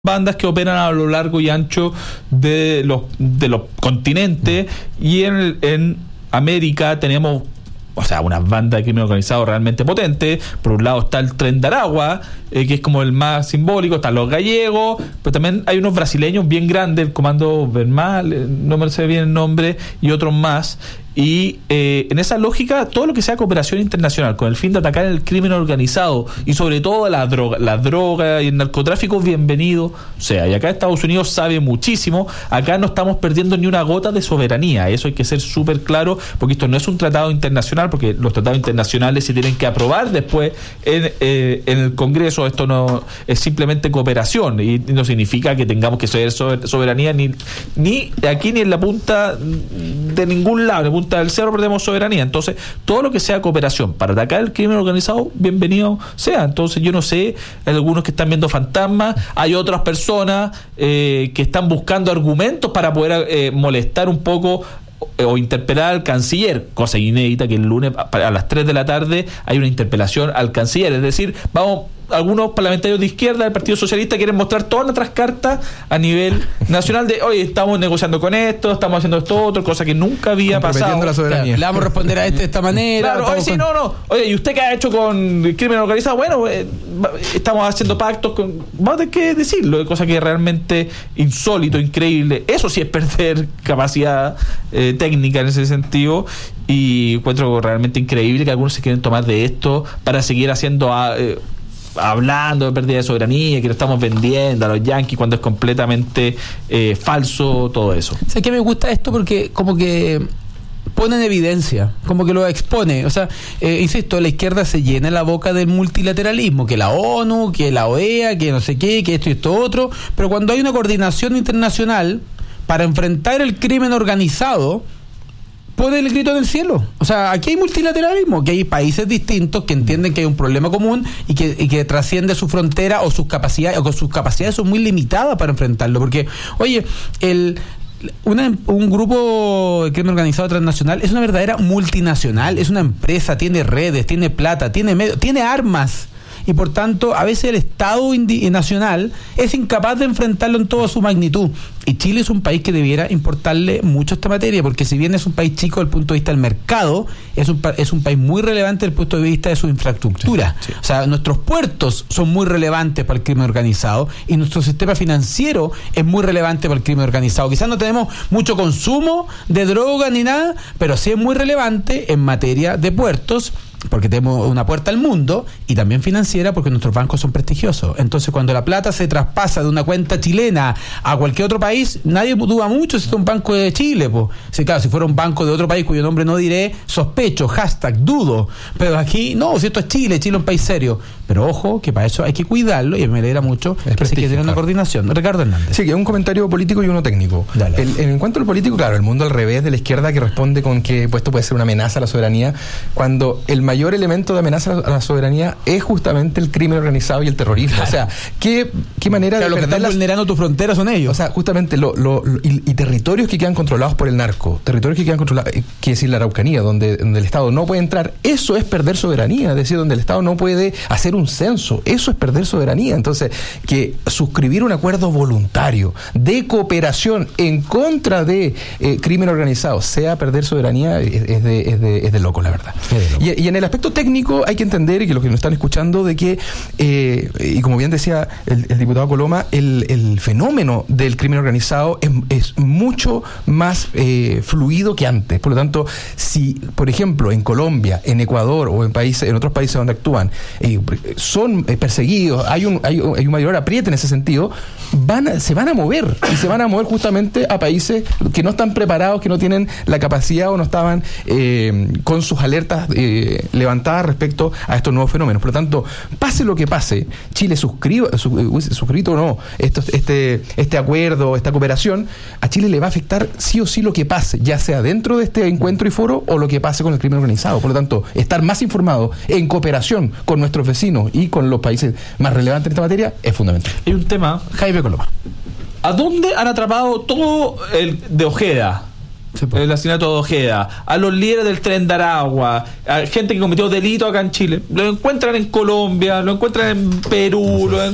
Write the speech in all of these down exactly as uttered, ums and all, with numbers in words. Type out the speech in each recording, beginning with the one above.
bandas que operan a lo largo y ancho de los de los continentes, y en, en América tenemos, o sea, unas bandas de crimen organizado realmente potentes. Por un lado está el Tren de Aragua, eh, que es como el más simbólico, están los gallegos, pero también hay unos brasileños bien grandes, el Comando Vermal, eh, no me sé bien el nombre, y otros más. Y eh, en esa lógica, todo lo que sea cooperación internacional con el fin de atacar el crimen organizado y sobre todo la droga, la droga y el narcotráfico, bienvenido. O sea, y acá Estados Unidos sabe muchísimo. Acá no estamos perdiendo ni una gota de soberanía. Eso hay que ser súper claro, porque esto no es un tratado internacional, porque los tratados internacionales se tienen que aprobar después en, eh, en el Congreso. Esto no es simplemente cooperación y no significa que tengamos que ser soberanía ni, ni aquí ni en la punta de ningún lado. En la punta del cerro perdemos soberanía. Entonces, todo lo que sea cooperación para atacar el crimen organizado, bienvenido sea. Entonces, yo no sé, hay algunos que están viendo fantasmas, hay otras personas eh, que están buscando argumentos para poder eh, molestar un poco o interpelar al canciller, cosa inédita que el lunes a las tres de la tarde hay una interpelación al canciller. Es decir, vamos, algunos parlamentarios de izquierda del Partido Socialista quieren mostrar todas nuestras cartas a nivel nacional de, oye, estamos negociando con esto, estamos haciendo esto otro, cosa que nunca había pasado. La soberanía. Claro, le vamos a responder a este de esta manera. Claro, oye, sí, con... no, no. Oye, ¿y usted qué ha hecho con el crimen organizado? Bueno, eh, estamos haciendo pactos con... Vamos a tener que decirlo, cosa que es realmente insólito, increíble. Eso sí es perder capacidad eh, técnica en ese sentido, y encuentro realmente increíble que algunos se quieren tomar de esto para seguir haciendo... Eh, hablando de pérdida de soberanía, que lo estamos vendiendo a los yanquis, cuando es completamente eh, falso todo eso. ¿Sabes qué me gusta esto? Porque como que pone en evidencia, como que lo expone. O sea, eh, insisto, la izquierda se llena la boca del multilateralismo, que la ONU, que la O E A, que no sé qué, que esto y esto otro, pero cuando hay una coordinación internacional para enfrentar el crimen organizado, pone el grito en el cielo. O sea, aquí hay multilateralismo, que hay países distintos que entienden que hay un problema común y que, y que trasciende su frontera o sus capacidades, o sus capacidades son muy limitadas para enfrentarlo. Porque, oye, el Una, un grupo de crimen organizado transnacional es una verdadera multinacional, es una empresa, tiene redes, tiene plata, tiene medios, tiene armas. Y por tanto, a veces el Estado indi- nacional es incapaz de enfrentarlo en toda su magnitud. Y Chile es un país que debiera importarle mucho esta materia, porque si bien es un país chico desde el punto de vista del mercado, es un, pa- es un país muy relevante desde el punto de vista de su infraestructura. Sí, sí. O sea, nuestros puertos son muy relevantes para el crimen organizado y nuestro sistema financiero es muy relevante para el crimen organizado. Quizás no tenemos mucho consumo de droga ni nada, pero sí es muy relevante en materia de puertos, porque tenemos una puerta al mundo, y también financiera porque nuestros bancos son prestigiosos. Entonces, cuando la plata se traspasa de una cuenta chilena a cualquier otro país, nadie duda mucho si es un banco de Chile, po. Sí, claro, si fuera un banco de otro país cuyo nombre no diré, sospecho, hashtag, dudo, pero aquí, no, si esto es Chile, Chile es un país serio. Pero ojo, que para eso hay que cuidarlo, y me alegra mucho es que se quiere tener una coordinación. Ricardo Hernández. Sí, que es un comentario político y uno técnico. El, en cuanto al político, claro, el mundo al revés de la izquierda, que responde con que pues, esto puede ser una amenaza a la soberanía, cuando el mayor elemento de amenaza a la soberanía es justamente el crimen organizado y el terrorismo. Claro. O sea, ¿qué, qué manera claro, de... Lo que están vulnerando tu frontera son ellos. O sea, justamente, lo, lo, lo, y, y territorios que quedan controlados por el narco, territorios que quedan controlados, eh, quiere decir la Araucanía, donde, donde el Estado no puede entrar, eso es perder soberanía, es decir, donde el Estado no puede hacer un censo, eso es perder soberanía. Entonces, que suscribir un acuerdo voluntario de cooperación en contra de eh, crimen organizado sea perder soberanía es, es, de, es, de, es de loco, la verdad. De loco. Y, y en el aspecto técnico hay que entender, y que los que nos están escuchando, de que, eh, y como bien decía el, el diputado Coloma, el, el fenómeno del crimen organizado es, es mucho más eh, fluido que antes. Por lo tanto, si, por ejemplo, en Colombia, en Ecuador o en países, en otros países donde actúan, eh, son eh, perseguidos, hay un, hay, hay un mayor apriete en ese sentido, van a, se van a mover, y se van a mover justamente a países que no están preparados, que no tienen la capacidad o no estaban eh, con sus alertas eh, levantadas respecto a estos nuevos fenómenos. Por lo tanto, pase lo que pase, Chile suscriba, su, suscrito o no, esto, este, este acuerdo, esta cooperación, a Chile le va a afectar sí o sí lo que pase, ya sea dentro de este encuentro y foro o lo que pase con el crimen organizado. Por lo tanto, estar más informado en cooperación con nuestros vecinos y con los países más relevantes en esta materia es fundamental. Hay un tema, Jaime Coloma. ¿A dónde han atrapado todo el de Ojeda? Sí, pues. El asesinato de Ojeda, a los líderes del Tren de Aragua, a gente que cometió delito acá en Chile. Lo encuentran en Colombia, lo encuentran en Perú, lo en...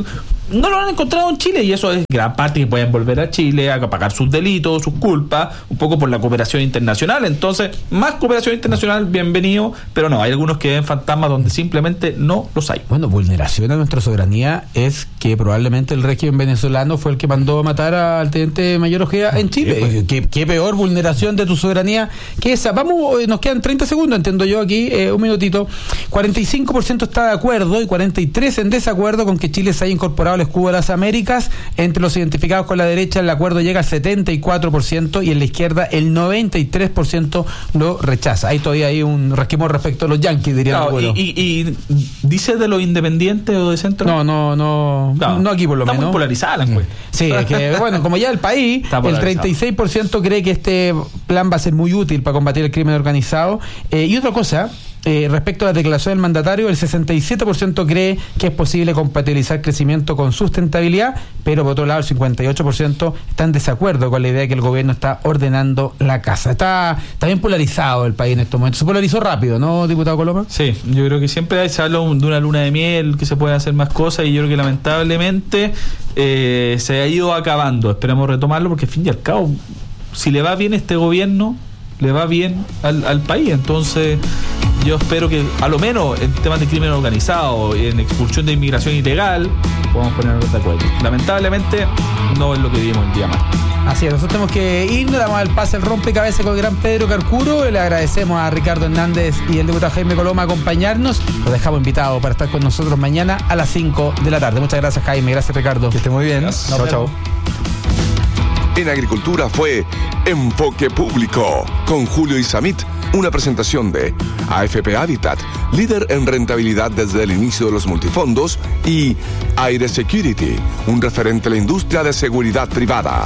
no lo han encontrado en Chile, y eso es gran parte que pueden volver a Chile a pagar sus delitos, sus culpas, un poco por la cooperación internacional. Entonces, más cooperación internacional, bienvenido, pero no, hay algunos que ven fantasmas donde simplemente no los hay. Bueno, vulneración a nuestra soberanía es que probablemente el régimen venezolano fue el que mandó a matar al teniente mayor Ojeda en Chile. pues. ¿Qué, qué peor vulneración de tu soberanía que esa? Vamos, eh, nos quedan treinta segundos, entiendo yo aquí, eh, un minutito. cuarenta y cinco por ciento está de acuerdo y cuarenta y tres por ciento en desacuerdo con que Chile se haya incorporado al escudo de las Américas. Entre los identificados con la derecha, el acuerdo llega al setenta y cuatro por ciento y en la izquierda el noventa y tres por ciento lo rechaza. Hay todavía hay un resquemor respecto a los yanquis, diría. Claro, y, y, y dice de los independientes o de centro. No, no, no, Claro, no aquí por lo está menos. muy polarizada la encuesta. Sí, es que, bueno, como ya el país, Está el polarizado. treinta y seis por ciento cree que este plan va a ser muy útil para combatir el crimen organizado. Eh, y otra cosa, eh, respecto a la declaración del mandatario, el sesenta y siete por ciento cree que es posible compatibilizar crecimiento con sustentabilidad, pero por otro lado el cincuenta y ocho por ciento está en desacuerdo con la idea de que el gobierno está ordenando la casa. Está, está bien polarizado el país en estos momentos. Se polarizó rápido, ¿no, diputado Coloma? Sí, yo creo que siempre hay, se habla de una luna de miel, que se pueden hacer más cosas, y yo creo que lamentablemente eh, se ha ido acabando. Esperamos retomarlo porque, al fin y al cabo, si le va bien este gobierno, le va bien al, al país. Entonces, yo espero que, a lo menos en temas de crimen organizado, en expulsión de inmigración ilegal, podamos ponernos de acuerdo. Lamentablemente, no es lo que vivimos el día más. Así es, nosotros tenemos que irnos, le damos el pase al rompecabezas con el gran Pedro Carcuro. Le agradecemos a Ricardo Hernández y el diputado Jaime Coloma acompañarnos. Los dejamos invitados para estar con nosotros mañana a las cinco de la tarde. Muchas gracias, Jaime, gracias, Ricardo. Que esté muy bien. Chao, Chao, chao. En Agricultura fue Enfoque Público con Julio Isamit, una presentación de A F P Habitat, líder en rentabilidad desde el inicio de los multifondos, y Aire Security, un referente a la industria de seguridad privada.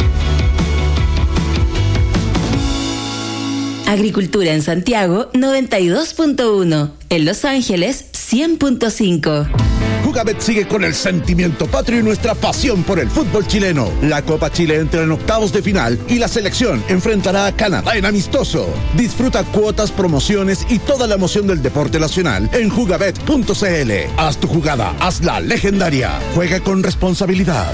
Agricultura en Santiago noventa y dos punto uno, en Los Ángeles cien punto cinco. Jugabet sigue con el sentimiento patrio y nuestra pasión por el fútbol chileno. La Copa Chile entra en octavos de final y la selección enfrentará a Canadá en amistoso. Disfruta cuotas, promociones y toda la emoción del deporte nacional en jugabet punto c l. Haz tu jugada, hazla legendaria. Juega con responsabilidad.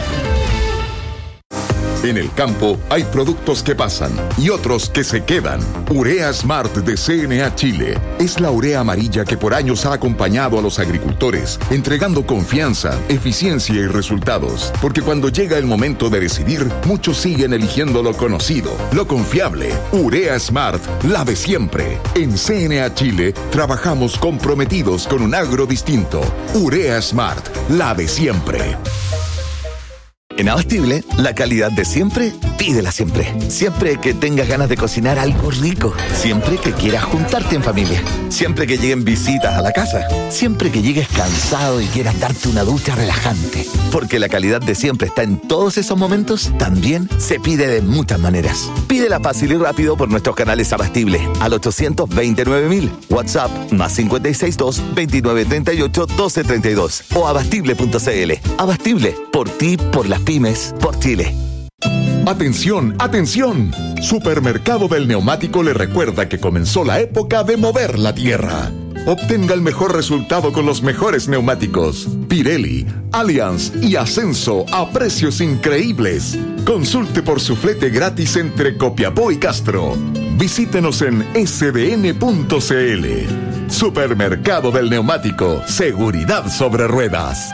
En el campo hay productos que pasan y otros que se quedan. Urea Smart de C N A Chile es la urea amarilla que por años ha acompañado a los agricultores, entregando confianza, eficiencia y resultados. Porque cuando llega el momento de decidir, muchos siguen eligiendo lo conocido, lo confiable. Urea Smart, la de siempre. En C N A Chile trabajamos comprometidos con un agro distinto. Urea Smart, la de siempre. En Abastible, la calidad de siempre, pídela siempre. Siempre que tengas ganas de cocinar algo rico. Siempre que quieras juntarte en familia. Siempre que lleguen visitas a la casa. Siempre que llegues cansado y quieras darte una ducha relajante. Porque la calidad de siempre está en todos esos momentos, también se pide de muchas maneras. Pídela fácil y rápido por nuestros canales Abastible al ochocientos veintinueve mil. WhatsApp más cinco seis dos, veintinueve treinta y ocho, doce treinta y dos. O abastible punto c l. Abastible, por ti, por las pymes, por Chile. Atención, atención. Supermercado del Neumático le recuerda que comenzó la época de mover la tierra. Obtenga el mejor resultado con los mejores neumáticos. Pirelli, Allianz y Ascenso a precios increíbles. Consulte por su flete gratis entre Copiapó y Castro. Visítenos en s d n punto c l. Supermercado del Neumático. Seguridad sobre ruedas.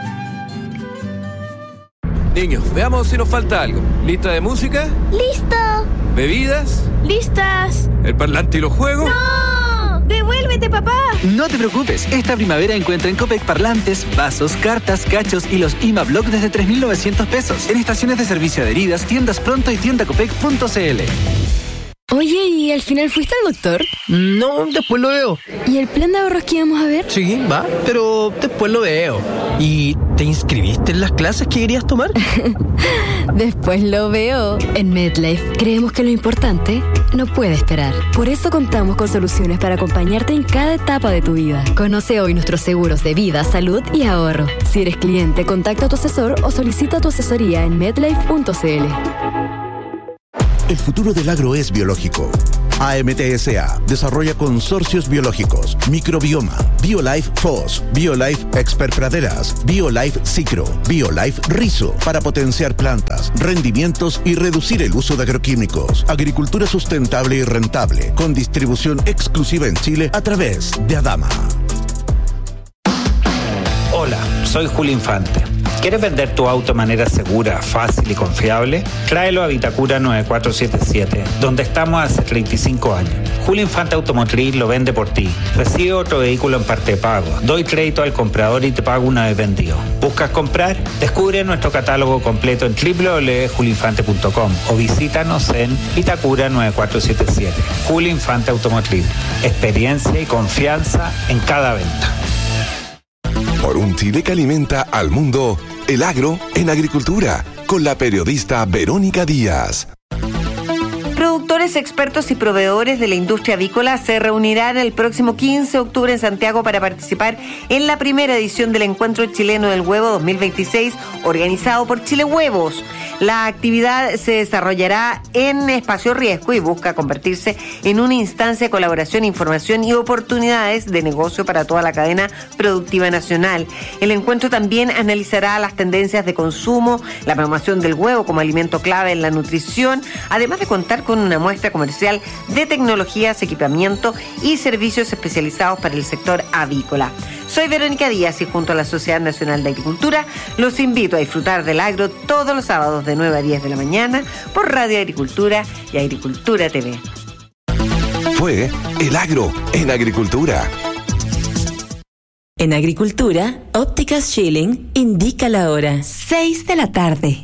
Niños, veamos si nos falta algo. ¿Lista de música? ¡Listo! ¿Bebidas? ¡Listas! ¿El parlante y los juegos? ¡No! ¡Devuélvete, papá! No te preocupes, esta primavera encuentra en Copec parlantes, vasos, cartas, cachos y los I M A Block desde tres mil novecientos pesos. En estaciones de servicio adheridas, tiendas pronto y tienda copec punto c l. Oye, ¿y al final fuiste al doctor? No, después lo veo. ¿Y el plan de ahorros que íbamos a ver? Sí, va, pero después lo veo. ¿Y te inscribiste en las clases que querías tomar? Después lo veo. En MedLife creemos que lo importante no puede esperar. Por eso contamos con soluciones para acompañarte en cada etapa de tu vida. Conoce hoy nuestros seguros de vida, salud y ahorro. Si eres cliente, contacta a tu asesor o solicita tu asesoría en medlife punto c l. El futuro del agro es biológico. A M T S A desarrolla consorcios biológicos, microbioma, BioLife F O S, BioLife Expert Praderas, BioLife Cicro, BioLife Rizo, para potenciar plantas, rendimientos y reducir el uso de agroquímicos. Agricultura sustentable y rentable, con distribución exclusiva en Chile a través de Adama. Hola, soy Julio Infante. ¿Quieres vender tu auto de manera segura, fácil y confiable? Tráelo a Vitacura nueve cuatro siete siete, donde estamos hace treinta y cinco años. Julio Infante Automotriz lo vende por ti. Recibe otro vehículo en parte de pago. Doy crédito al comprador y te pago una vez vendido. ¿Buscas comprar? Descubre nuestro catálogo completo en doble u doble u doble u punto julio infante punto com o visítanos en Vitacura nueve cuatro siete siete. Julio Infante Automotriz. Experiencia y confianza en cada venta. Por un Chile que alimenta al mundo, el agro en agricultura, con la periodista Verónica Díaz. Productores, expertos y proveedores de la industria avícola se reunirán el próximo quince de octubre en Santiago para participar en la primera edición del Encuentro Chileno del Huevo dos mil veintiséis, organizado por Chile Huevos. La actividad se desarrollará en espacio riesgo y busca convertirse en una instancia de colaboración, información y oportunidades de negocio para toda la cadena productiva nacional. El encuentro también analizará las tendencias de consumo, la promoción del huevo como alimento clave en la nutrición, además de contar con una muestra comercial de tecnologías, equipamiento y servicios especializados para el sector avícola. Soy Verónica Díaz y junto a la Sociedad Nacional de Agricultura los invito a disfrutar del agro todos los sábados de nueve a diez de la mañana por Radio Agricultura y Agricultura T V. Fue El Agro en Agricultura. En Agricultura, Ópticas Schilling indica la hora, seis de la tarde.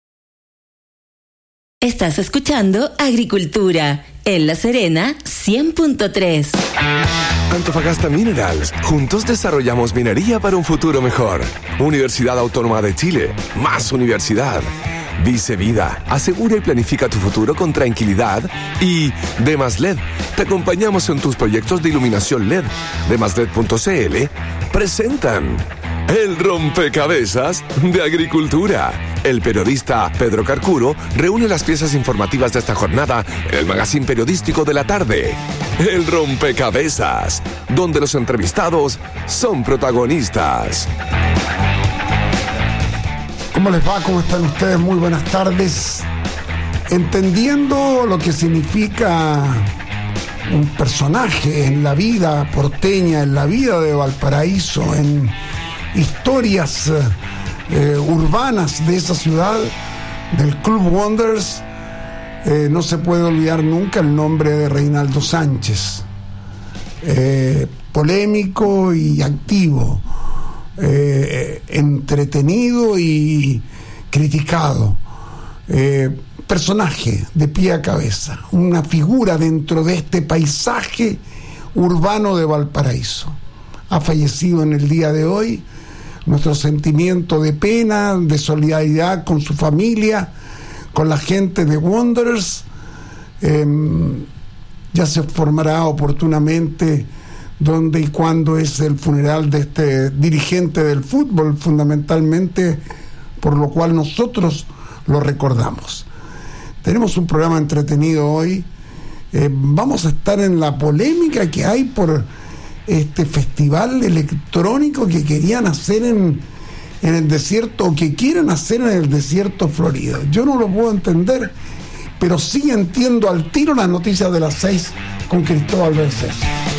Estás escuchando Agricultura en La Serena cien punto tres. Antofagasta Minerals. Juntos desarrollamos minería para un futuro mejor. Universidad Autónoma de Chile. Más universidad. Vice Vida. Asegura y planifica tu futuro con tranquilidad. Y Demas L E D. Te acompañamos en tus proyectos de iluminación L E D. Demas L E D punto c l presentan El Rompecabezas de Agricultura. El periodista Pedro Carcuro reúne las piezas informativas de esta jornada en el magazine periodístico de la tarde. El Rompecabezas, donde los entrevistados son protagonistas. ¿Cómo les va? ¿Cómo están ustedes? Muy buenas tardes. Entendiendo lo que significa un personaje en la vida porteña, en la vida de Valparaíso, en historias eh, urbanas de esa ciudad, del Club Wonders, eh, no se puede olvidar nunca el nombre de Reinaldo Sánchez, eh, polémico y activo, eh, entretenido y criticado, eh, personaje de pie a cabeza, una figura dentro de este paisaje urbano de Valparaíso. Ha fallecido en el día de hoy. Nuestro sentimiento de pena, de solidaridad con su familia, con la gente de Wanderers. Eh, ya se formará oportunamente dónde y cuándo es el funeral de este dirigente del fútbol, fundamentalmente, por lo cual nosotros lo recordamos. Tenemos un programa entretenido hoy. Eh, vamos a estar en la polémica que hay por este festival electrónico que querían hacer en, en el desierto, o que quieren hacer en el desierto Florida. Yo no lo puedo entender, pero sí entiendo al tiro las noticias de las seis con Cristóbal Vencés.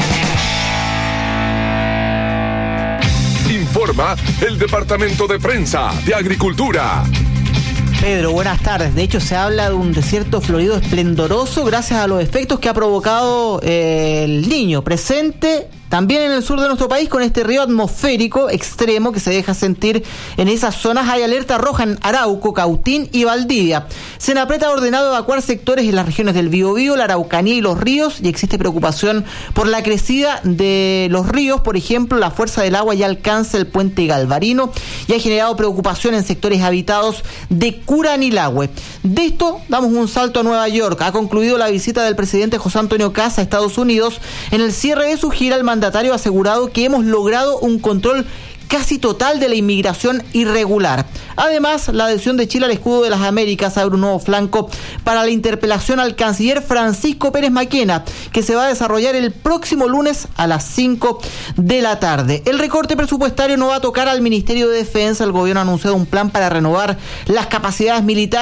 Informa el Departamento de Prensa de Agricultura. Pedro, buenas tardes. De hecho, se habla de un desierto florido esplendoroso gracias a los efectos que ha provocado eh, el Niño presente también en el sur de nuestro país, con este río atmosférico extremo que se deja sentir en esas zonas. Hay alerta roja en Arauco, Cautín y Valdivia. Senapred ha ordenado evacuar sectores en las regiones del Biobío, la Araucanía y los ríos, y existe preocupación por la crecida de los ríos. Por ejemplo, la fuerza del agua ya alcanza el puente Galvarino y ha generado preocupación en sectores habitados de Curanilahue. De esto damos un salto a Nueva York. Ha concluido la visita del presidente José Antonio Kast a Estados Unidos. En el cierre de su gira, el mandatario ha asegurado que hemos logrado un control casi total de la inmigración irregular. Además, la adhesión de Chile al escudo de las Américas abre un nuevo flanco para la interpelación al canciller Francisco Pérez Maquena, que se va a desarrollar el próximo lunes a las cinco de la tarde. El recorte presupuestario no va a tocar al Ministerio de Defensa. El gobierno ha anunciado un plan para renovar las capacidades militares